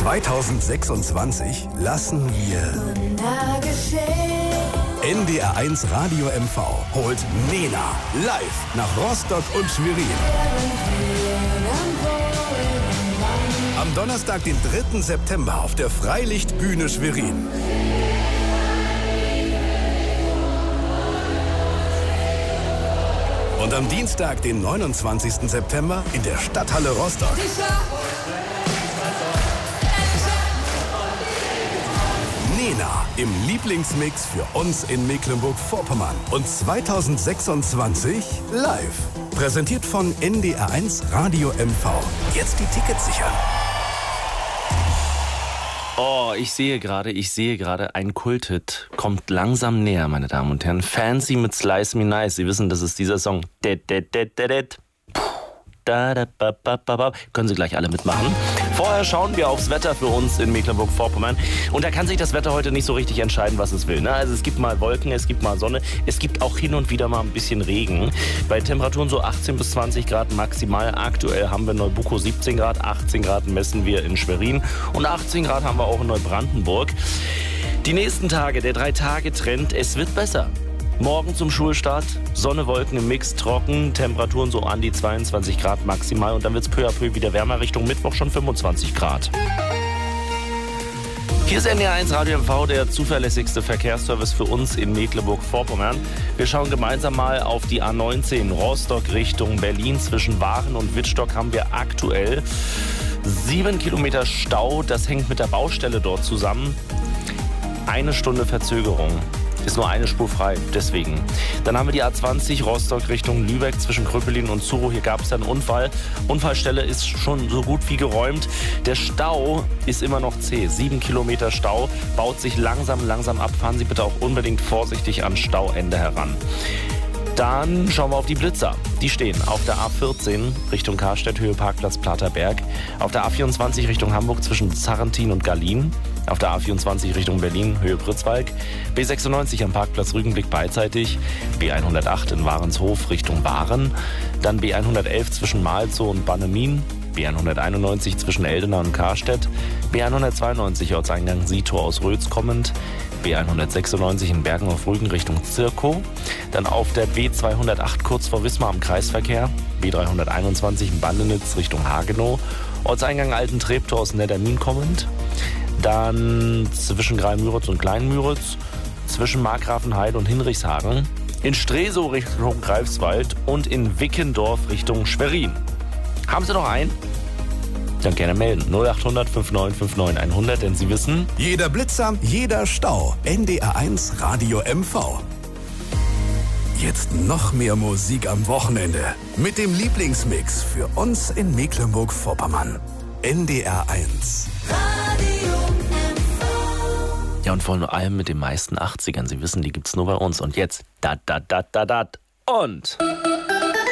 2026 lassen wir NDR1 Radio MV holt Nena live nach Rostock und Schwerin. Am Donnerstag, den 3. September auf der Freilichtbühne Schwerin. Und am Dienstag, den 29. September in der Stadthalle Rostock. Nena im Lieblingsmix für uns in Mecklenburg-Vorpommern. Und 2026 live. Präsentiert von NDR1 Radio MV. Jetzt die Tickets sichern. Oh, ich sehe gerade, ein Kulthit kommt langsam näher, meine Damen und Herren. Fancy mit Slice Me Nice. Sie wissen, das ist dieser Song. Können Sie gleich alle mitmachen. Vorher schauen wir aufs Wetter für uns in Mecklenburg-Vorpommern. Und da kann sich das Wetter heute nicht so richtig entscheiden, was es will. Ne? Also es gibt mal Wolken, es gibt mal Sonne, es gibt auch hin und wieder mal ein bisschen Regen. Bei Temperaturen so 18 bis 20 Grad maximal. Aktuell haben wir in Neubuko 17 Grad, 18 Grad messen wir in Schwerin und 18 Grad haben wir auch in Neubrandenburg. Die nächsten Tage, der 3-Tage-Trend, es wird besser. Morgen zum Schulstart, Sonne, Wolken im Mix, trocken, Temperaturen so an die 22 Grad maximal und dann wird es peu à peu wieder wärmer, Richtung Mittwoch schon 25 Grad. Hier ist NDR1 Radio MV, der zuverlässigste Verkehrsservice für uns in Mecklenburg-Vorpommern. Wir schauen gemeinsam mal auf die A19 Rostock Richtung Berlin. Zwischen Waren und Wittstock haben wir aktuell 7 Kilometer Stau. Das hängt mit der Baustelle dort zusammen. 1 Stunde Verzögerung. Ist nur eine Spur frei, deswegen. Dann haben wir die A20 Rostock Richtung Lübeck zwischen Kröpelin und Zuro. Hier gab es einen Unfall. Unfallstelle ist schon so gut wie geräumt. Der Stau ist immer noch zäh. 7 Kilometer Stau, baut sich langsam ab. Fahren Sie bitte auch unbedingt vorsichtig an Stauende heran. Dann schauen wir auf die Blitzer. Die stehen auf der A14 Richtung Karstedt, Höhe Parkplatz Platerberg. Auf der A24 Richtung Hamburg zwischen Zarrentin und Gallien. Auf der A24 Richtung Berlin, Höhe Pritzwalk. B96 am Parkplatz Rügenblick beidseitig. B108 in Warenshof Richtung Waren. Dann B111 zwischen Malzow und Bannemin. B191 zwischen Eldena und Karstedt. B192 Ortseingang Sietor aus Rötz kommend. B196 in Bergen auf Rügen Richtung Zirkow. Dann auf der B208 kurz vor Wismar am Kreisverkehr. B321 in Bandenitz Richtung Hagenow. Ortseingang Alten Treptow aus Neddermin kommend. Dann zwischen Greimüritz und Kleinmüritz, zwischen Markgrafenheide und Hinrichshagen, in Stresow Richtung Greifswald und in Wickendorf Richtung Schwerin. Haben Sie noch einen? Dann gerne melden. 0800 5959 100, denn Sie wissen... Jeder Blitzer, jeder Stau. NDR1 Radio MV. Jetzt noch mehr Musik am Wochenende. Mit dem Lieblingsmix für uns in Mecklenburg-Vorpommern. NDR1. Ja, und vor allem mit den meisten 80ern. Sie wissen, die gibt's nur bei uns. Und jetzt, und...